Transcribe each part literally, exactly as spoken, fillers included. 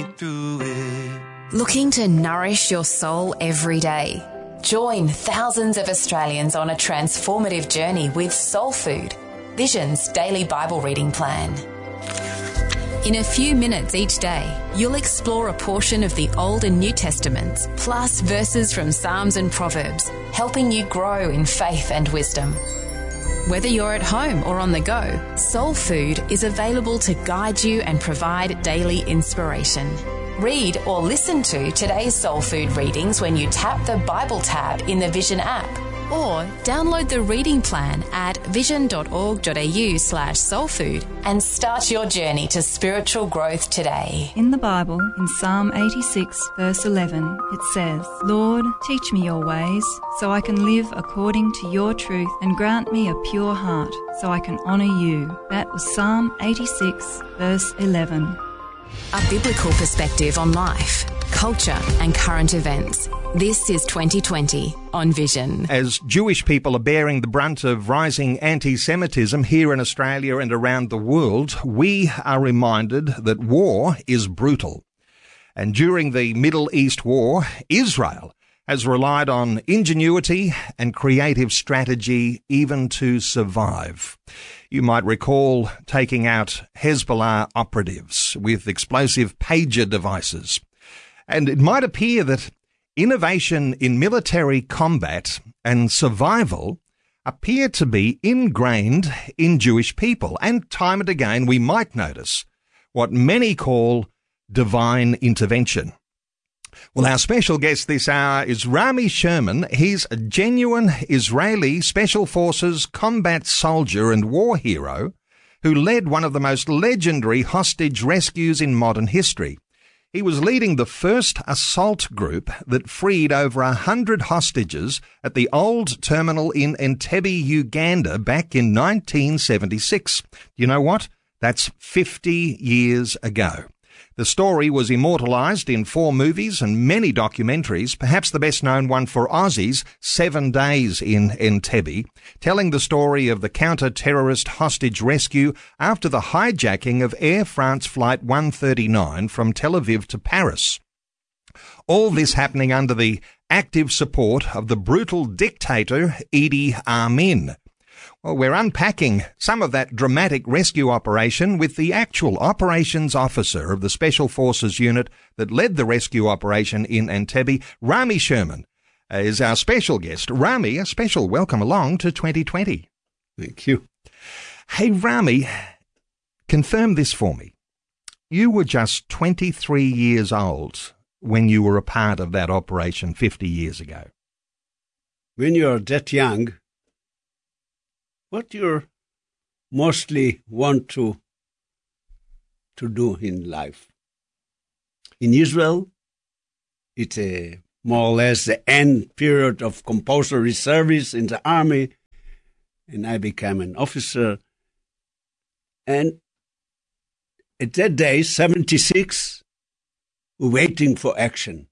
me through it. Looking to nourish your soul every day? Join thousands of Australians on a transformative journey with Soul Food, Vision's daily Bible reading plan. In a few minutes each day, you'll explore a portion of the Old and New Testaments, plus verses from Psalms and Proverbs, helping you grow in faith and wisdom. Whether you're at home or on the go, Soul Food is available to guide you and provide daily inspiration. Read or listen to today's Soul Food readings when you tap the Bible tab in the Vision app, or download the reading plan at vision.org.au slash soulfood and start your journey to spiritual growth today. In the Bible, in Psalm eighty-six, verse eleven, it says, "Lord, teach me your ways, so I can live according to your truth, and grant me a pure heart, so I can honour you." That was Psalm eighty-six, verse eleven. A biblical perspective on life, culture and current events. This is twenty twenty on Vision. As Jewish people are bearing the brunt of rising anti-Semitism here in Australia and around the world, we are reminded that war is brutal. And during the Middle East war, Israel has relied on ingenuity and creative strategy even to survive. You might recall taking out Hezbollah operatives with explosive pager devices. And it might appear that innovation in military combat and survival appear to be ingrained in Jewish people. And time and again, we might notice what many call divine intervention. Well, our special guest this hour is Rami Sherman. He's a genuine Israeli Special Forces combat soldier and war hero who led one of the most legendary hostage rescues in modern history. He was leading the first assault group that freed over a hundred hostages at the old terminal in Entebbe, Uganda back in nineteen seventy-six. You know what? That's fifty years ago. The story was immortalised in four movies and many documentaries, perhaps the best-known one for Aussies, Seven Days in Entebbe, telling the story of the counter-terrorist hostage rescue after the hijacking of Air France Flight one thirty-nine from Tel Aviv to Paris. All this happening under the active support of the brutal dictator Idi Amin. Well, we're unpacking some of that dramatic rescue operation with the actual operations officer of the Special Forces unit that led the rescue operation in Entebbe. Rami Sherman is our special guest. Rami, a special welcome along to twenty twenty. Thank you. Hey, Rami, confirm this for me. You were just twenty-three years old when you were a part of that operation fifty years ago. When you're that young, what you mostly want to to do in life. In Israel, it's a, more or less the end period of compulsory service in the army, and I became an officer. And at that day, seventy-six, we're waiting for action.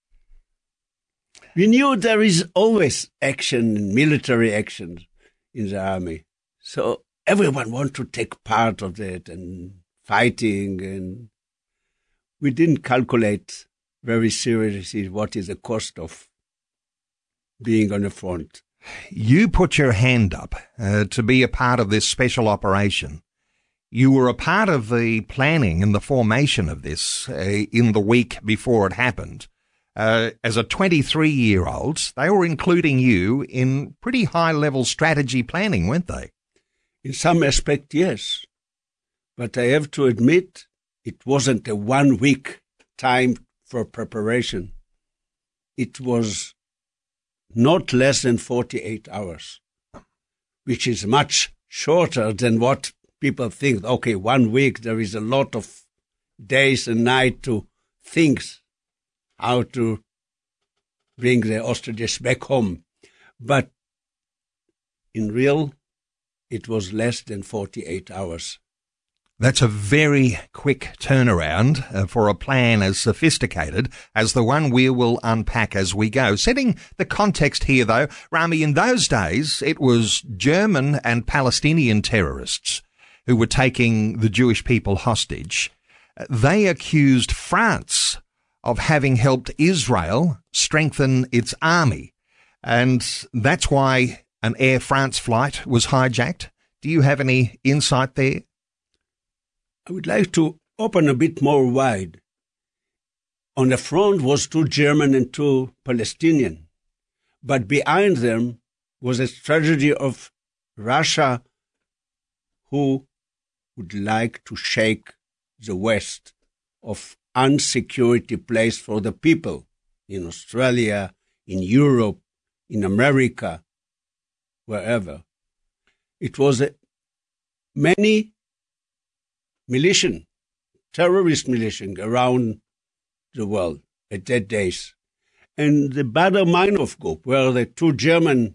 We knew there is always action, military action in the army. So everyone wants to take part of that and fighting, and we didn't calculate very seriously what is the cost of being on the front. You put your hand up uh, to be a part of this special operation. You were a part of the planning and the formation of this uh, in the week before it happened. Uh, as a twenty-three-year-old, they were including you in pretty high-level strategy planning, weren't they? In some aspect, yes. But I have to admit, it wasn't a one-week time for preparation. It was not less than forty-eight hours, which is much shorter than what people think. Okay, one week, there is a lot of days and nights to think how to bring the hostages back home. But in real, it was less than forty-eight hours. That's a very quick turnaround uh, for a plan as sophisticated as the one we will unpack as we go. Setting the context here, though, Rami, in those days, it was German and Palestinian terrorists who were taking the Jewish people hostage. They accused France of having helped Israel strengthen its army. And that's why an Air France flight was hijacked. Do you have any insight there? I would like to open a bit more wide. On the front was two German and two Palestinian, but behind them was a strategy of Russia, who would like to shake the West of unsecurity place for the people in Australia, in Europe, in America, wherever. It was a, many militia, terrorist militia around the world at that days. And the Baader-Meinhof group, where the two German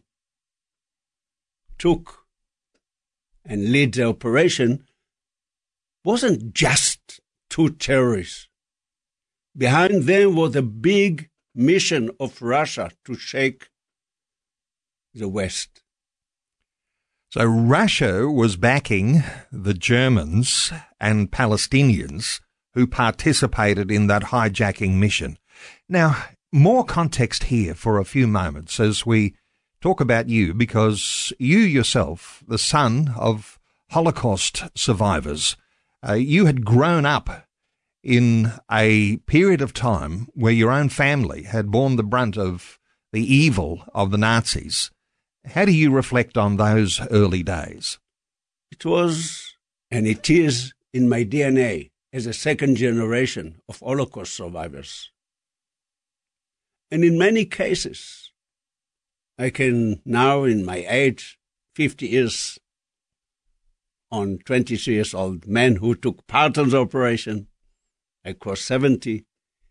took and led the operation, wasn't just two terrorists. Behind them was a big mission of Russia to shake the West. So Russia was backing the Germans and Palestinians who participated in that hijacking mission. Now, more context here for a few moments as we talk about you, because you yourself, the son of Holocaust survivors, uh, you had grown up in a period of time where your own family had borne the brunt of the evil of the Nazis. How do you reflect on those early days? It was, and it is, in my D N A as a second generation of Holocaust survivors. And in many cases, I can now, in my age, fifty years on twenty-three years old men who took part in the operation, I crossed seventy.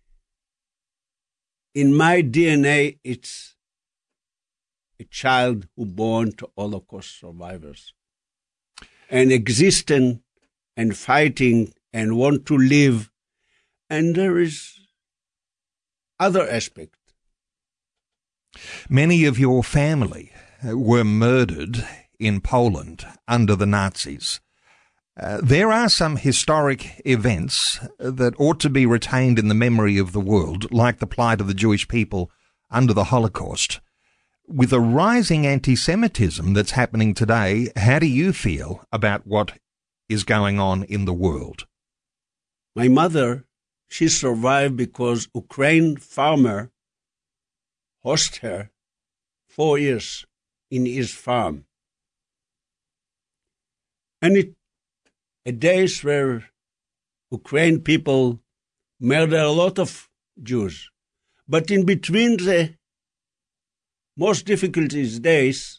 In my D N A, it's a child who born to Holocaust survivors and existing and fighting and want to live. And there is other aspect. Many of your family were murdered in Poland under the Nazis. Uh, there are some historic events that ought to be retained in the memory of the world, like the plight of the Jewish people under the Holocaust. With a rising anti-Semitism that's happening today, how do you feel about what is going on in the world? My mother, she survived because Ukraine farmer hosted her four years in his farm. And it, a days where Ukraine people murder a lot of Jews. But in between the most difficult days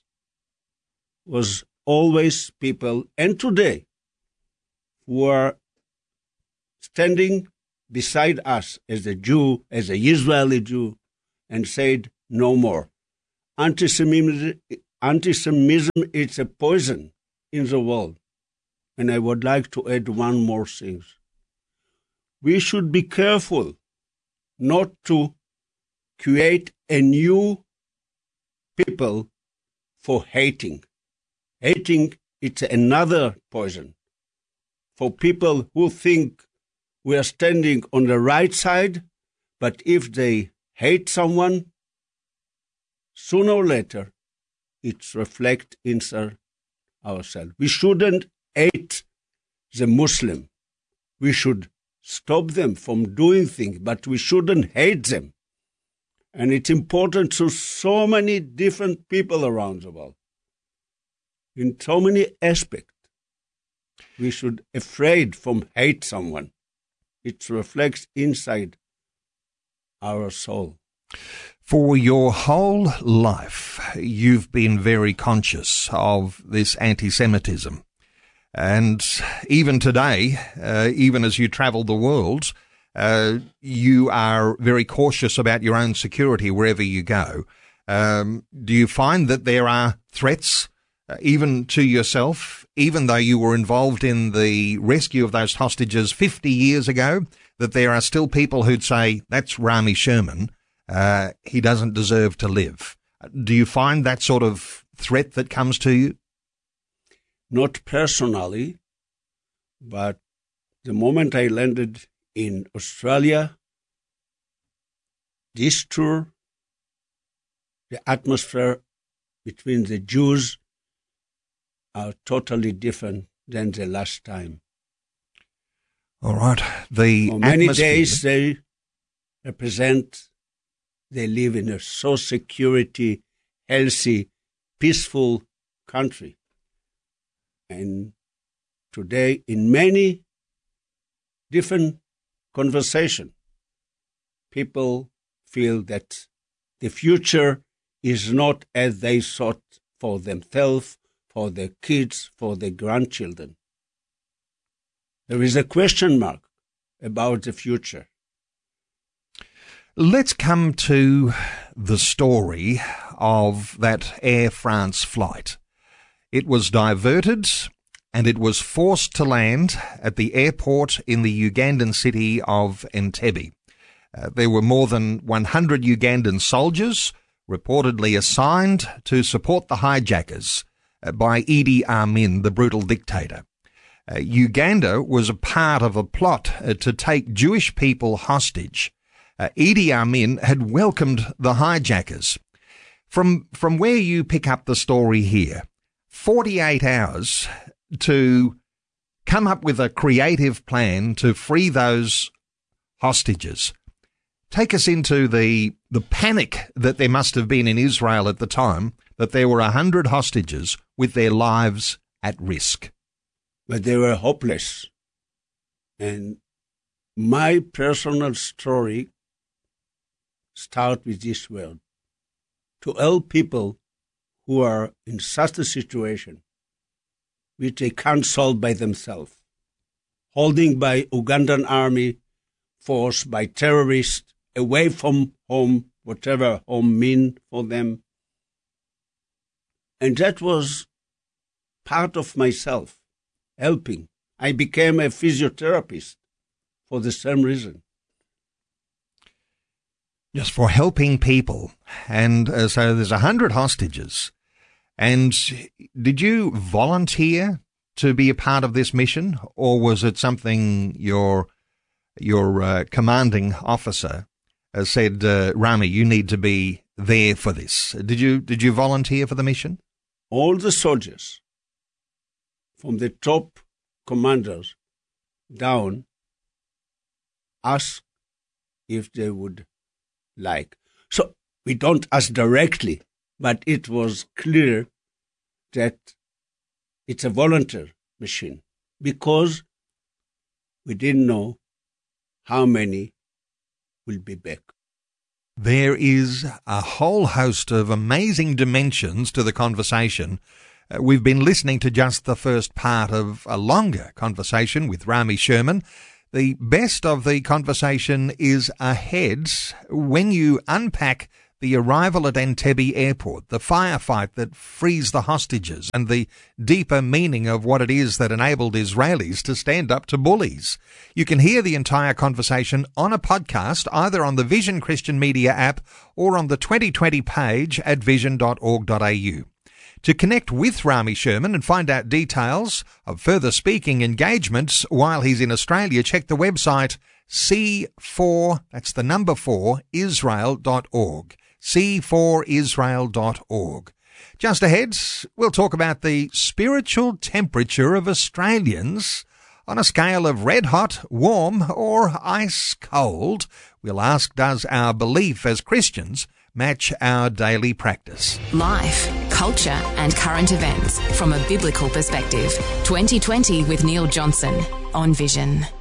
was always people, and today, who are standing beside us as a Jew, as a Israeli Jew, and said, no more. Antisemitism, antisemitism is a poison in the world. And I would like to add one more thing. We should be careful not to create a new people for hating. Hating, it's another poison. For people who think we are standing on the right side, but if they hate someone, sooner or later, it reflects inside ourselves. We shouldn't hate the Muslim. We should stop them from doing things, but we shouldn't hate them. And it's important to so many different people around the world, in so many aspects. We should afraid from hate someone. It reflects inside our soul. For your whole life, you've been very conscious of this anti-Semitism. And even today, uh, even as you travel the world, uh, you are very cautious about your own security wherever you go. Um, do you find that there are threats, uh, even to yourself, even though you were involved in the rescue of those hostages fifty years ago, that there are still people who'd say, that's Rami Sherman, uh, he doesn't deserve to live? Do you find that sort of threat that comes to you? Not personally, but the moment I landed in Australia, this tour, the atmosphere between the Jews are totally different than the last time. All right. The For many atmosphere- days they represent, they live in a so security, healthy, peaceful country. And today, in many different conversations, people feel that the future is not as they thought for themselves, for their kids, for their grandchildren. There is a question mark about the future. Let's come to the story of that Air France flight. It was diverted and it was forced to land at the airport in the Ugandan city of Entebbe. Uh, there were more than one hundred Ugandan soldiers reportedly assigned to support the hijackers uh, by Idi Amin, the brutal dictator. Uh, Uganda was a part of a plot uh, to take Jewish people hostage. Uh, Idi Amin had welcomed the hijackers. From from where you pick up the story here, forty-eight hours to come up with a creative plan to free those hostages. Take us into the the panic that there must have been in Israel at the time, that there were a hundred hostages with their lives at risk. But they were hopeless. And my personal story starts with this word. To help people who are in such a situation, which they can't solve by themselves, holding by Ugandan army force, by terrorists, away from home, whatever home mean for them. And that was part of myself, helping. I became a physiotherapist for the same reason. Just for helping people. And uh, so there's a hundred hostages. And did you volunteer to be a part of this mission, or was it something your your uh, commanding officer uh, said, uh, Rami, you need to be there for this? Did you did you volunteer for the mission? All the soldiers, from the top commanders down, asked if they would like. So we don't ask directly, but it was clear that it's a volunteer mission because we didn't know how many will be back. There is a whole host of amazing dimensions to the conversation. Uh, we've been listening to just the first part of a longer conversation with Rami Sherman. The best of the conversation is ahead when you unpack the arrival at Entebbe Airport, the firefight that frees the hostages, and the deeper meaning of what it is that enabled Israelis to stand up to bullies. You can hear the entire conversation on a podcast, either on the Vision Christian Media app or on the twenty twenty page at vision dot org dot a u. To connect with Rami Sherman and find out details of further speaking engagements while he's in Australia, check the website C four, that's the number four, Israel dot org. C four Israel dot org. Just ahead, we'll talk about the spiritual temperature of Australians on a scale of red hot, warm, or ice cold. We'll ask, does our belief as Christians match our daily practice? Life, culture and current events from a biblical perspective. twenty twenty with Neil Johnson on Vision.